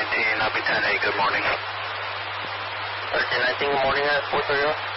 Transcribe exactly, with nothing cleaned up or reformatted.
nineteen, I'll be ten eight, good morning. thirteen nineteen, good morning at four thirty.